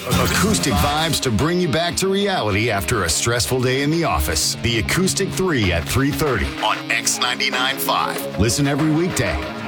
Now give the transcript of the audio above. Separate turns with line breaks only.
Acoustic vibes to bring you back to reality after a stressful day in the office. The Acoustic 3 at 3:30 on X99.5. Listen every weekday